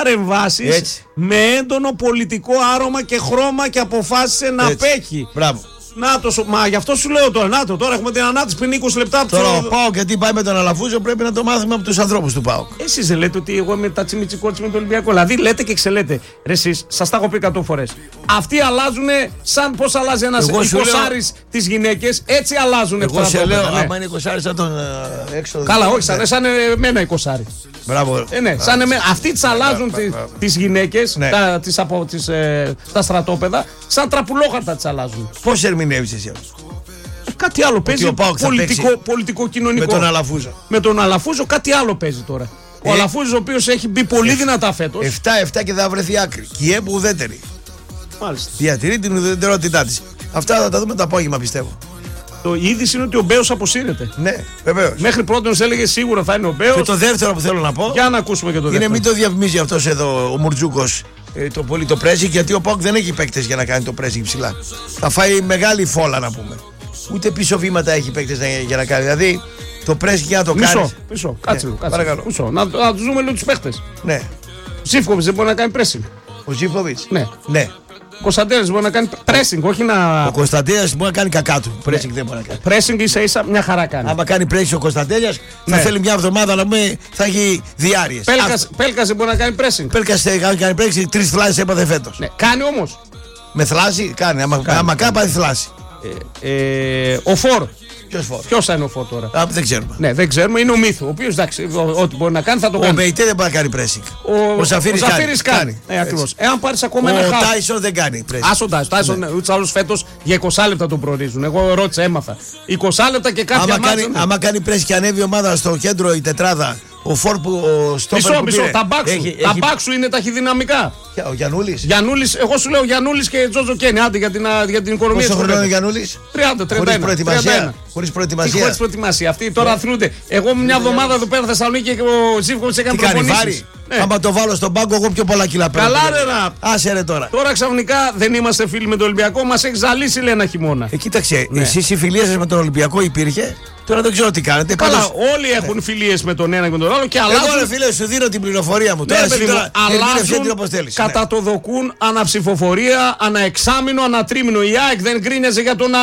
παρεμβάσεις με έντονο πολιτικό άρωμα και χρώμα και αποφάσισε να απέχει. Μπράβο. Μα γι' αυτό σου λέω τώρα. Τώρα έχουμε την ανάτηση πριν 20 λεπτά. Τώρα ο ΠΑΟΚ γιατί πάει με τον Αλαφούζο πρέπει να το μάθουμε από τους ανθρώπους του ΠΑΟΚ. Εσείς δεν λέτε ότι εγώ είμαι τα τσιμιτσικότσι με το Ολυμπιακό? Δηλαδή λέτε και ξελέτε. Ρε εσείς, σας τα έχω πει 100 φορές. Αυτοί αλλάζουν σαν πώς αλλάζει ένας 20άρης τις γυναίκες, έτσι αλλάζουν. Εγώ σε λέω, άμα είναι 20άρης σαν τον έξω. Καλά, όχι, σαν εμένα 20άρη. Μπράβο. Ναι, αυτοί τις αλλάζουν τις γυναίκες, τα στρατόπεδα, σαν τραπουλόχαρτα τις αλλάζουν. Πώς ερμηνεύεις εσύ αυτό? Κάτι άλλο παίζει. Πολιτικό-κοινωνικό. Με τον Αλαφούζο. Με τον Αλαφούζο κάτι άλλο παίζει τώρα. Ο Αλαφούζος, ο οποίος έχει μπει πολύ δυνατά φέτος. 7-7 και θα βρεθεί άκρη. Και η ΕΠΟ ουδέτερη. Μάλιστα. Διατηρεί την ουδετερότητά της. Αυτά θα τα δούμε το απόγευμα, πιστεύω. Η είδηση είναι ότι ο Μπέος αποσύρεται. Ναι, βεβαίως. Μέχρι πρώτον έλεγε σίγουρα θα είναι ο Μπέος. Και το δεύτερο που θέλω να πω. Για να ακούσουμε και το δεύτερο. Είναι μην το διαφημίζει αυτός εδώ ο Μουρτζούκος το πολύ το pressing, γιατί ο ΠΑΟΚ δεν έχει παίκτες για να κάνει το pressing ψηλά. Θα φάει μεγάλη φόλα να πούμε. Ούτε πίσω βήματα έχει παίκτες για να κάνει. Δηλαδή το pressing για να το κάνει. Μισό. Κάτσε. Να τους δούμε λίγο τους παίκτες. Ναι. Ο Ζίβκοβιτς δεν μπορεί να κάνει pressing. Ο Ζίβκοβιτς. Ναι. Ο Κωνσταντέλιας μπορεί να κάνει pressing, όχι να. Ο Κωνσταντέλιας μπορεί να κάνει κακά του. Pressing δεν μπορεί να κάνει. Pressing ίσα-ίσα μια χαρά κάνει. Άμα κάνει pressing ο Κωνσταντέλιας, θα θέλει μια εβδομάδα να πούμε θα έχει διάρειες. Πέλκας δεν μπορεί να κάνει pressing. Πέλκας κάνει pressing, 3 θλάσεις έπαθε φέτος. Ναι, κάνει όμως. Με θλάση κάνει. Άμα κάνει πάθει θλάση. Ο Φορ. Ποιος θα είναι ο Φορ τώρα? Δεν ξέρουμε. Ναι, δεν ξέρουμε. Είναι ο Μύθου. Ο οποίος εντάξει, ό,τι μπορεί να κάνει θα το κάνει. Ο Μπεϊτέ δεν μπορεί να κάνει pressing. Ο Σαφίρης κάνει. Ακριβώς. Εάν πάρεις ακόμα ένα χάφ. Ο Τάισον δεν κάνει pressing. Άσο Τάισον, ούτως άλλως φέτος για 20 λεπτά τον προορίζουν. Εγώ ρώτησα, έμαθα. 20 λεπτά και κάποια μάτσα. Άμα κάνει pressing και ανέβει η ομάδα στο κέντρο η τετράδα. Ο Φορ που ο στόπερ. Μισό, τα μπάξου είναι ταχυδυναμικά. Ο Γιαννούλης. Εγώ σου λέω Γιαννούλης και Τζότζο Κένι, άντε για την οικονομία. Πόσο χρόνο είναι ο Γιαννούλης? 30-31. Χωρίς προετοιμασία. Αυτοί τώρα αθλούνται. Εγώ μια εβδομάδα εδώ πέρα Θεσσαλονίκη και ο Ζίβκοβιτς έκανε προπονήσεις. Άμα το βάλω στον πάγκο, εγώ πιο πολλά κιλά παίρνω. Καλά, ρε. Άσε ρε τώρα. Τώρα ξαφνικά δεν είμαστε φίλοι με τον Ολυμπιακό, μας έχει ζαλίσει λέει ένα χειμώνα. Κοίταξε, εσείς η φιλία σας με τον Ολυμπιακό υπήρχε. Τώρα δεν ξέρω τι κάνετε. Καλά, όλοι έχουν φιλίες με τον ένα και με τον άλλο και αλλάζουν. Εγώ, φίλε, σου δίνω την πληροφορία μου. Τώρα αλλάζουν κατά το δοκούν αναψηφοφορία, αναεξάμηνο, ανατρίμηνο. Η ΑΕΚ δεν γκρίνιαζε για τον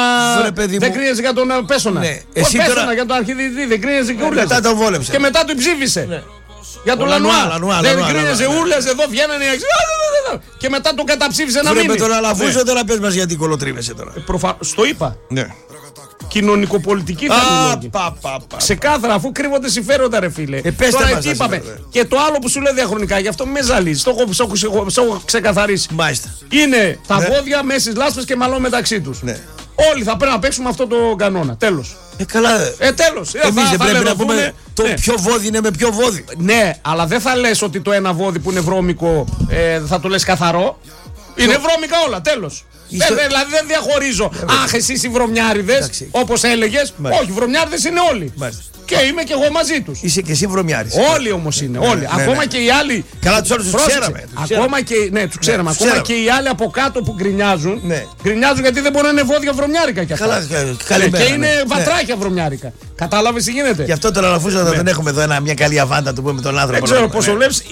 Πέσονα. Πέσονα για τον Αρχιδιδή, δεν γκρίνιαζε και ούρλιαζε. Μετά τον βόλεψε. Και μετά τον ψήφισε. Για τον Λανουά. Δεν γκρίνιαζε, ούρλιαζε εδώ, βγαίνανε οι ΑΕΚ. Και μετά τον καταψήφισε να μείνει. Με τον Αλαφούζο τώρα πες μας γιατί κολοτρίβεσαι τώρα. Στο είπα. Κοινωνικοπολιτική θα είναι. Ξεκάθαρα, αφού κρύβονται συμφέροντα, ρε φίλε. Τώρα εκεί είπαμε. Και το άλλο που σου λέω διαχρονικά, γι' αυτό με ζαλίζει. Το έχω ξεκαθαρίσει. Μάλιστα. Είναι τα βόδια μέσα στις λάσπες και μαλλό μεταξύ τους. Όλοι θα πρέπει να παίξουμε αυτό το κανόνα. Τέλος. Καλά. Τέλος. Εμείς δεν πρέπει να πούμε το ποιο βόδι είναι με ποιο βόδι. Ναι, αλλά δεν θα λες ότι το ένα βόδι που είναι βρώμικο θα το λες καθαρό. Είναι βρώμικα όλα. Τέλος. Δηλαδή δεν διαχωρίζω. Αχ, εσείς οι βρωμιάριδες, όπως έλεγες. Όχι, βρωμιάριδες είναι όλοι. Και είμαι και εγώ μαζί τους. Είσαι και εσύ βρωμιάρης. Όλοι όμως είναι. Όλοι. Ακόμα και οι άλλοι. Καλά, τους άλλους τους ξέραμε. Τους ξέραμε. Ακόμα και οι άλλοι από κάτω που γκρινιάζουν. Γκρινιάζουν γιατί δεν μπορεί να είναι βόδια βρωμιάρικα κι αυτά. Και είναι βατράχια βρωμιάρικα. Κατάλαβες τι γίνεται. Γι' αυτό τον Αλαφούζο δεν έχουμε εδώ μια καλή αβάντα του πούμε τον άνθρωπο. Δεν ξέρω πώς το βλέπεις.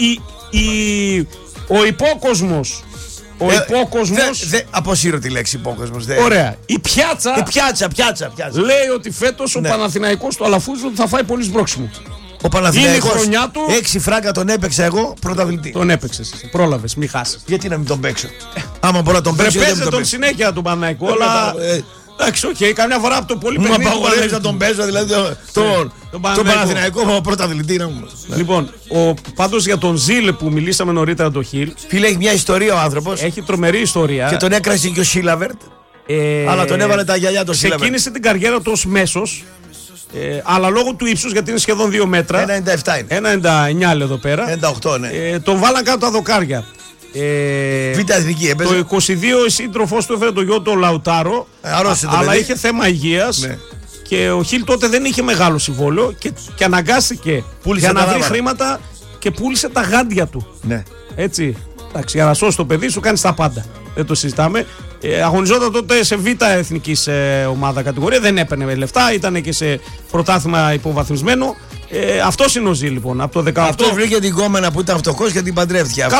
Ο υπόκοσμος. Ο υπόκοσμος. Αποσύρω τη λέξη υπόκοσμος. Ωραία. Η πιάτσα. Λέει ότι φέτος ο Παναθηναϊκός του Αλαφούζου θα φάει πολύ σπρώξιμο. Ο Παναθηναϊκός. Είναι η χρονιά του. 6 φράγκα τον έπαιξα εγώ πρωταθλητή. Τον έπαιξες. Πρόλαβες, μη χάσεις. Γιατί να μην τον παίξω. Άμα μπορώ να τον παίξω. Παίζε τον συνέχεια του Παναθηναϊκού. Αλλά. Εντάξει, οκ, καμιά φορά από το πολύ παιχνίδι. Μου απαγορεύει να τον παίζω, δηλαδή τον Παναθηναϊκό πρωταθλητή. Λοιπόν, πάντως για τον Ζήλ που μιλήσαμε νωρίτερα το Χιλ. Φίλε, έχει μια ιστορία ο άνθρωπος. Έχει τρομερή ιστορία. Και τον έκρασε και ο Σίλαβερτ. Αλλά τον έβαλε τα γυαλιά το Σίλαβερτ. Ξεκίνησε την καριέρα του ως μέσος. Αλλά λόγω του ύψους, γιατί είναι σχεδόν 2 μέτρα. 1,97 είναι. 1,99 λέει εδώ πέρα. 1,98 ναι. Τον βάλαν κάτω τα δοκάρια. Β' εθνική έπαιζε. Το 22 η σύντροφός του έφερε το γιο του Λαουτάρο. Αλλά είχε θέμα υγείας. Ναι. Και ο Χιλ τότε δεν είχε μεγάλο συμβόλαιο και αναγκάστηκε για να βρει χρήματα και πούλησε τα γάντια του. Ναι. Έτσι. Εντάξει, για να σώσει το παιδί σου κάνεις τα πάντα. Δεν το συζητάμε. Αγωνιζόταν τότε σε β' εθνικής ομάδα κατηγορία. Δεν έπαιρνε λεφτά. Ήταν και σε πρωτάθλημα υποβαθμισμένο. Αυτός είναι ο Ζήλ λοιπόν. Από το 18. Αυτό βρήκε την κόμενα που ήταν φτωχός και την παντρεύτηκε.